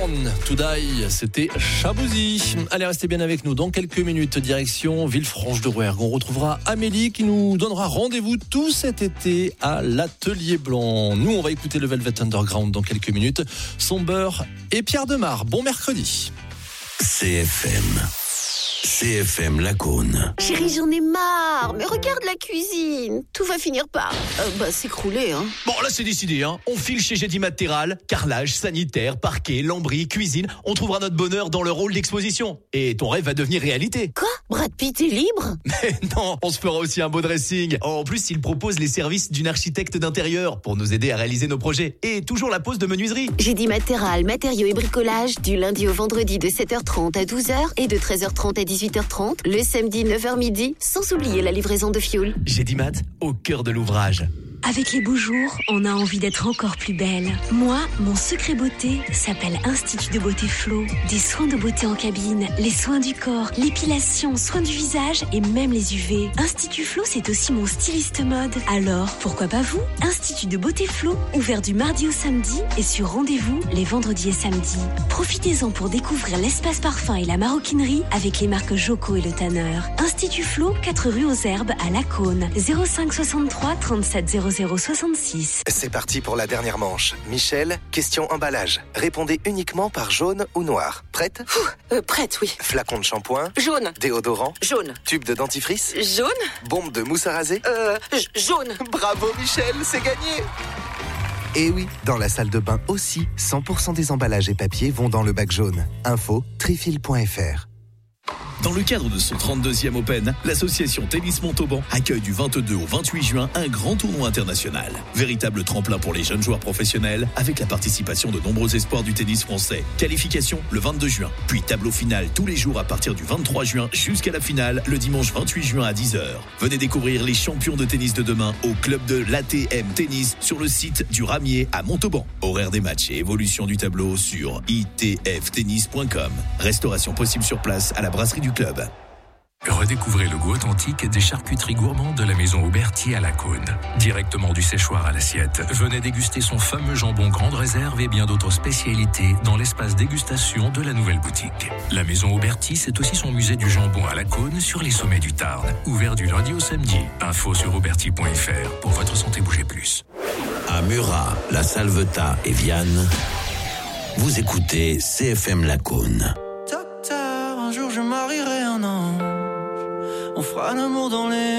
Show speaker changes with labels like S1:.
S1: Born to Die, c'était Chabouzy. Allez, restez bien avec nous. Dans quelques minutes, direction Villefranche-de-Rouergue. On retrouvera Amélie qui nous donnera rendez-vous tout cet été à l'Atelier Blanc. Nous, on va écouter le Velvet Underground dans quelques minutes. Son beurre et Pierre Demar. Bon mercredi.
S2: CFM Lacaune.
S3: Chérie, j'en ai marre. Mais regarde la cuisine. Tout va finir par s'écrouler, hein.
S4: Bon, là, c'est décidé, hein. On file chez Gédi Matéral, carrelage, sanitaire, parquet, lambris, cuisine. On trouvera notre bonheur dans le rôle d'exposition. Et ton rêve va devenir réalité.
S3: Quoi ? Brad Pitt est libre ?
S4: Mais non, on se fera aussi un beau dressing. En plus, il propose les services d'une architecte d'intérieur pour nous aider à réaliser nos projets. Et toujours la pose de menuiserie.
S3: Gédi Matéral, matériaux et bricolage, du lundi au vendredi de 7h30 à 12h et de 13h30 à 18h30, le samedi 9h midi, sans oublier la livraison de fioul.
S4: Gédi Mat, au cœur de l'ouvrage.
S5: Avec les beaux jours, on a envie d'être encore plus belle. Moi, mon secret beauté s'appelle Institut de beauté Flo. Des soins de beauté en cabine, les soins du corps, l'épilation, soins du visage et même les UV. Institut Flo, c'est aussi mon styliste mode. Alors, pourquoi pas vous ? Institut de beauté Flo, ouvert du mardi au samedi et sur rendez-vous les vendredis et samedis. Profitez-en pour découvrir l'espace parfum et la maroquinerie avec les marques Joko et Le Tanneur. Institut Flo, 4 rue aux Herbes à Lacaune. 05 63 37 0066.
S6: C'est parti pour la dernière manche. Michel, question emballage. Répondez uniquement par jaune ou noir. Prête ?
S3: Prête, oui.
S6: Flacon de shampoing.
S3: Jaune.
S6: Déodorant.
S3: Jaune.
S6: Tube de dentifrice.
S3: Jaune.
S6: Bombe de mousse à raser.
S3: Jaune.
S6: Bravo Michel, c'est gagné. Et oui, dans la salle de bain aussi, 100% des emballages et papiers vont dans le bac jaune. Info, trifil.fr.
S7: Dans le cadre de son 32e Open, l'association Tennis Montauban accueille du 22 au 28 juin un grand tournoi international. Véritable tremplin pour les jeunes joueurs professionnels avec la participation de nombreux espoirs du tennis français. Qualification le 22 juin, puis tableau final tous les jours à partir du 23 juin jusqu'à la finale le dimanche 28 juin à 10h. Venez découvrir les champions de tennis de demain au club de l'ATM Tennis sur le site du Ramier à Montauban. Horaire des matchs et évolution du tableau sur itftennis.com. Restauration possible sur place à la brasserie du club.
S8: Redécouvrez le goût authentique des charcuteries gourmandes de la maison Auberti à Lacaune. Directement du séchoir à l'assiette, venez déguster son fameux jambon Grande Réserve et bien d'autres spécialités dans l'espace dégustation de la nouvelle boutique. La maison Auberti, c'est aussi son musée du jambon à Lacaune sur les sommets du Tarn. Ouvert du lundi au samedi. Info sur auberti.fr. Pour votre santé, bougez plus.
S2: À Murat, La Salvetat et Vianne, vous écoutez CFM Lacaune.
S9: Docteur, un jour je marierai un ange. On fera l'amour dans les